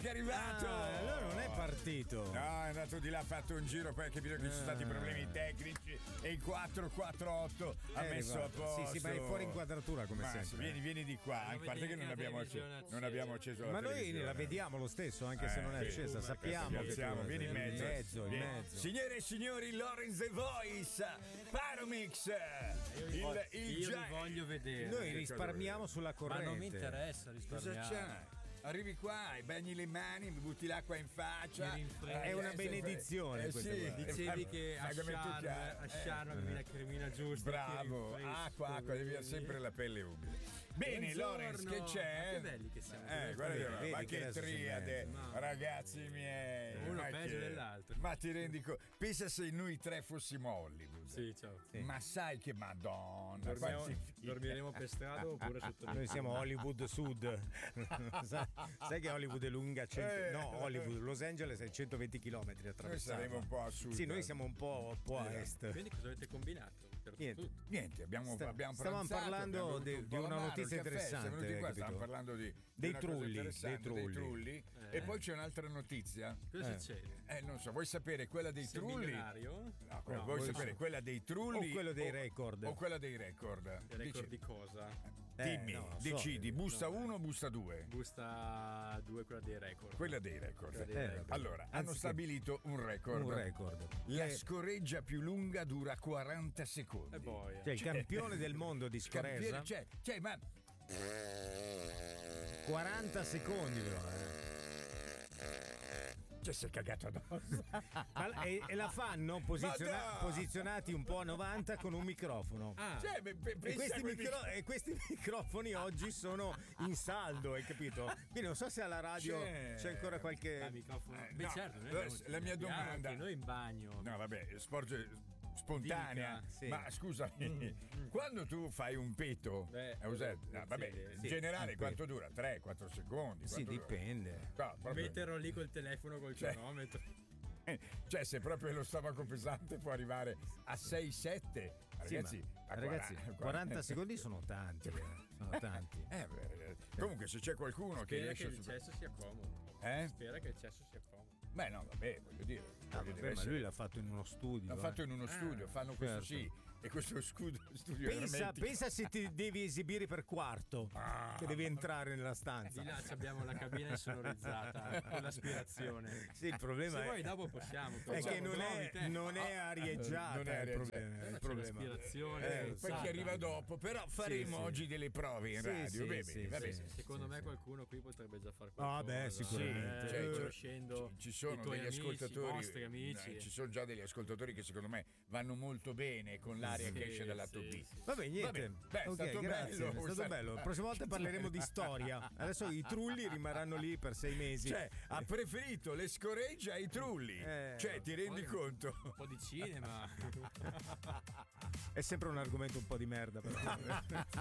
che è arrivato. Allora non è partito. No, è andato di là, ha fatto un giro, poi ha capito che ci sono stati problemi tecnici e il 448 ha messo a posto. Sì, ma è fuori inquadratura come sempre. Vieni di qua, a parte che non abbiamo acceso la ma noi televisione. la vediamo lo stesso, anche se non è accesa, sappiamo che vieni in mezzo. in mezzo. Signore e signori, Lorenz The Voice, Paromix. Io vi voglio vedere. Noi risparmiamo sulla corrente. Ma non mi interessa risparmiare. Cosa c'è? Arrivi qua, bagni le mani, mi butti l'acqua in faccia. È una benedizione questa qua. Dicevi che a Sharm avevi la cremina giusta. Bravo, acqua, devi avere sempre la pelle umida. Bene, Lorenz, che c'è? Ma che belli che siamo. Guarda, ma che adesso triade, ragazzi miei. Uno peggio dell'altro. Ma ti rendi conto? Pensa se noi tre fossimo Hollywood. Sì, ciao. Ma sai che madonna. Dormiremo per strada oppure sotto. Noi siamo Hollywood Sud. Sai che Hollywood è lunga Hollywood, Los Angeles è 120 km attraversato. Noi saremo un po' a sud. Sì, noi siamo un po' a est. Quindi cosa avete combinato? Niente, abbiamo stavamo parlando di una notizia interessante. Stiamo parlando dei trulli. E poi c'è un'altra notizia. Cosa succede? Non so, vuoi sapere quella dei trulli? Vuoi sapere quella dei trulli o quello dei record? O quella dei record? Il record di cosa? Dimmi, decidi, busta 1 o busta 2? Busta 2, quella dei record. Quella dei record. Allora, hanno stabilito un record. La scoreggia più lunga dura 40 secondi. Cioè, il campione del mondo di scorreggia. Ma 40 secondi però. Si è cagato addosso. E la fanno posizionati un po' a 90 con un microfono. E questi microfoni oggi sono in saldo, hai capito? Quindi non so se alla radio c'è ancora qualche microfono. Certo, la mia domanda. Noi in bagno. No, vabbè, spontanea. Sì. Ma scusami, quando tu fai un peto, in generale quanto dura? 3-4 secondi? Sì, dipende. Metterlo lì col telefono col cronometro. Cioè, se proprio lo stomaco pesante può arrivare a 6-7. Ragazzi, 40 secondi sono tanti. Comunque, se c'è qualcuno che riesce il cesso sia comodo. Spera che il cesso sia comodo. Beh, no, vabbè, voglio dire. Ma lui l'ha fatto in uno studio. Fanno questo sì. E questo studio pensa se ti devi esibire per quarto, che devi entrare nella stanza. Di là abbiamo la cabina insonorizzata con l'aspirazione. Sì, il problema se vuoi dopo possiamo. È che non è arieggiata il problema. Poi chi arriva dopo, però faremo oggi delle prove in radio. Secondo me qualcuno qui potrebbe già fare qualcosa. Sicuramente. Conoscendo ci sono degli ascoltatori, i nostri amici. Ci sono già degli ascoltatori che secondo me vanno molto bene con l'aria che esce dalla B. Vabbè, niente. È stato bello. È stato bello. La prossima volta parleremo di storia. Adesso i trulli rimarranno lì per 6 mesi. Cioè, ha preferito le scoregge ai trulli. Cioè, ti rendi conto? Un po' di cinema. È sempre un argomento un po' di merda, però.